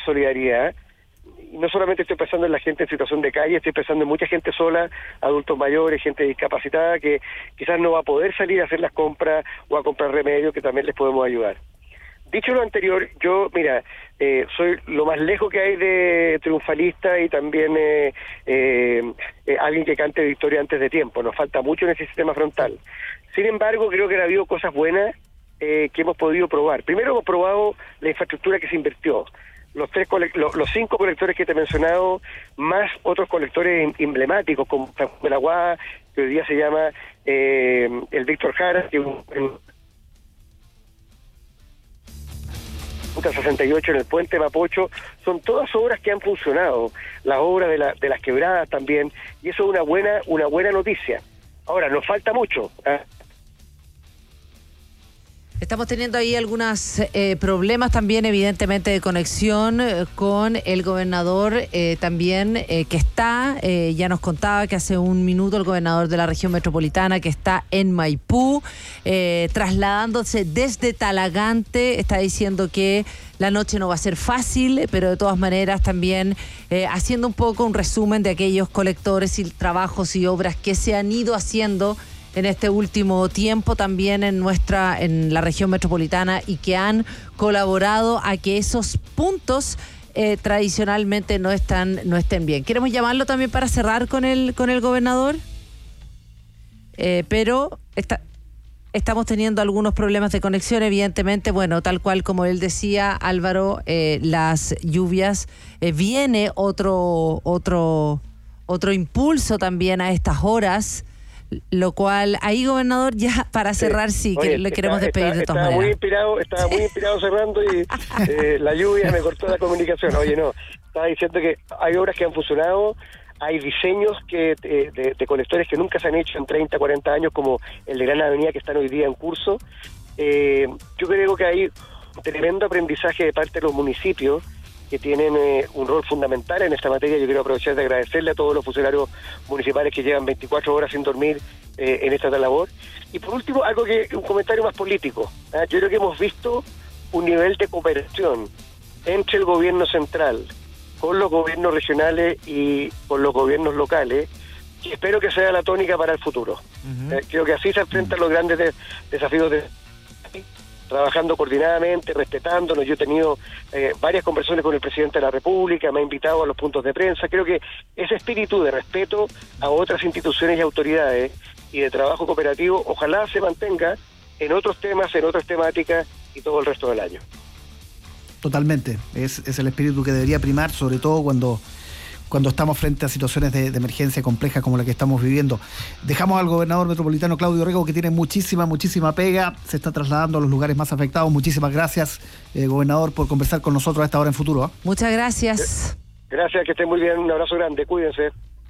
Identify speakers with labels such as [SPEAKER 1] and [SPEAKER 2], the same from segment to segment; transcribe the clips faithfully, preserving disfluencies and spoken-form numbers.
[SPEAKER 1] solidaridad. Y no solamente estoy pensando en la gente en situación de calle, estoy pensando en mucha gente sola, adultos mayores, gente discapacitada, que quizás no va a poder salir a hacer las compras o a comprar remedios, que también les podemos ayudar. Dicho lo anterior, yo, mira, eh, soy lo más lejos que hay de triunfalista y también eh, eh, eh, alguien que cante victoria antes de tiempo. Nos falta mucho en ese sistema frontal. Sin embargo, creo que ha habido cosas buenas eh, que hemos podido probar. Primero hemos probado la infraestructura que se invirtió. Los tres los, los cinco colectores que te he mencionado, más otros colectores emblemáticos como San Juan de la Guada, que hoy día se llama eh, el Víctor Jara, que un, sesenta y ocho en el puente Mapocho, son todas obras que han funcionado, las obras de, la, de las quebradas también, y eso es una buena una buena noticia. Ahora, nos falta mucho, ¿eh?
[SPEAKER 2] Estamos teniendo ahí algunos eh, problemas también, evidentemente, de conexión eh, con el gobernador eh, también, eh, que está, eh, ya nos contaba que hace un minuto el gobernador de la región metropolitana, que está en Maipú, eh, trasladándose desde Talagante, está diciendo que la noche no va a ser fácil, pero de todas maneras también eh, haciendo un poco un resumen de aquellos colectores y trabajos y obras que se han ido haciendo en este último tiempo también en nuestra, en la región metropolitana, y que han colaborado a que esos puntos eh, tradicionalmente no están, no estén bien. Queremos llamarlo también para cerrar con el, con el gobernador, eh, pero está, estamos teniendo algunos problemas de conexión, evidentemente. Bueno, tal cual como él decía, Álvaro, eh, las lluvias, eh, viene otro, otro, otro impulso también a estas horas. Lo cual, ahí, gobernador, ya para cerrar, sí, sí que
[SPEAKER 1] Oye,
[SPEAKER 2] le queremos
[SPEAKER 1] está,
[SPEAKER 2] despedir
[SPEAKER 1] está,
[SPEAKER 2] de todas
[SPEAKER 1] estaba
[SPEAKER 2] maneras.
[SPEAKER 1] Muy inspirado, estaba muy inspirado cerrando y eh, la lluvia me cortó la comunicación. Oye, no, estaba diciendo que hay obras que han funcionado, hay diseños que de, de, de colectores que nunca se han hecho en treinta, cuarenta años, como el de Gran Avenida, que están hoy día en curso. Eh, yo creo que hay un tremendo aprendizaje de parte de los municipios, que tienen eh, un rol fundamental en esta materia. Yo quiero aprovechar de agradecerle a todos los funcionarios municipales que llevan veinticuatro horas sin dormir eh, en esta labor. Y por último, algo que un comentario más político. ¿eh? Yo creo que hemos visto un nivel de cooperación entre el gobierno central, con los gobiernos regionales y con los gobiernos locales, y espero que sea la tónica para el futuro. Uh-huh. eh, creo que así se enfrentan los grandes de, desafíos de trabajando coordinadamente, respetándonos. Yo he tenido eh, varias conversaciones con el presidente de la República, me ha invitado a los puntos de prensa. Creo que ese espíritu de respeto a otras instituciones y autoridades y de trabajo cooperativo, ojalá se mantenga en otros temas, en otras temáticas y todo el resto del año.
[SPEAKER 3] Totalmente, es, es el espíritu que debería primar, sobre todo cuando... cuando estamos frente a situaciones de, de emergencia complejas como la que estamos viviendo. Dejamos al gobernador metropolitano Claudio Rego, que tiene muchísima, muchísima pega, se está trasladando a los lugares más afectados. Muchísimas gracias, eh, gobernador, por conversar con nosotros a esta hora en Futuro. ¿eh?
[SPEAKER 2] Muchas gracias.
[SPEAKER 1] Gracias, que estén muy bien, un abrazo grande, cuídense.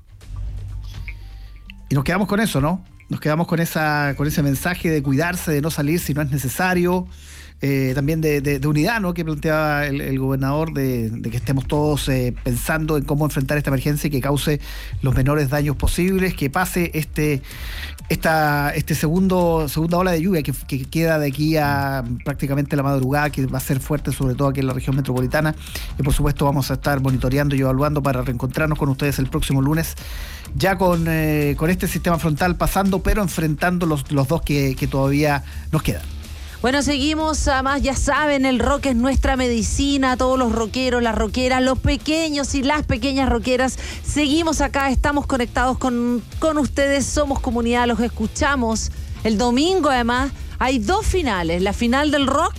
[SPEAKER 3] Y nos quedamos con eso, ¿no? Nos quedamos con esa, con ese mensaje de cuidarse, de no salir si no es necesario. Eh, también de, de, de unidad, ¿no?, que planteaba el, el gobernador, de, de que estemos todos eh, pensando en cómo enfrentar esta emergencia y que cause los menores daños posibles, que pase este esta este segundo segunda ola de lluvia que, que queda de aquí a prácticamente la madrugada, que va a ser fuerte, sobre todo aquí en la región metropolitana, y por supuesto vamos a estar monitoreando y evaluando para reencontrarnos con ustedes el próximo lunes, ya con, eh, con este sistema frontal pasando, pero enfrentando los, los dos que, que todavía nos quedan.
[SPEAKER 2] Bueno, seguimos, además ya saben, el rock es nuestra medicina, todos los rockeros, las rockeras, los pequeños y las pequeñas rockeras, seguimos acá, estamos conectados con, con ustedes, somos comunidad, los escuchamos. El domingo, además, hay dos finales, la final del rock,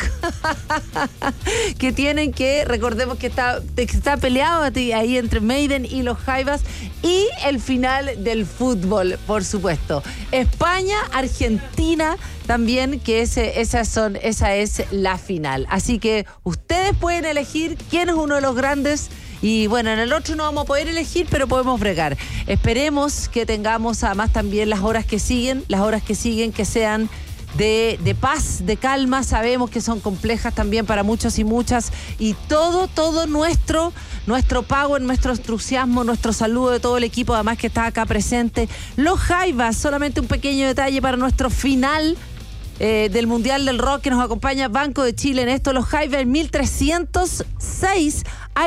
[SPEAKER 2] que tienen que, recordemos que está, está peleado ahí entre Maiden y los Jaivas, y el final del fútbol, por supuesto. España, Argentina, también, que ese, esas son, esa es la final. Así que ustedes pueden elegir quién es uno de los grandes. Y bueno, en el otro no vamos a poder elegir, pero podemos bregar. Esperemos que tengamos además también las horas que siguen, las horas que siguen que sean de, de paz, de calma. Sabemos que son complejas también para muchos y muchas. Y todo, todo nuestro, nuestro pago, nuestro entusiasmo, nuestro saludo de todo el equipo, además que está acá presente. Los Jaivas, solamente un pequeño detalle para nuestro final eh, del Mundial del Rock que nos acompaña Banco de Chile en esto. Los Jaivas en mil trescientos seis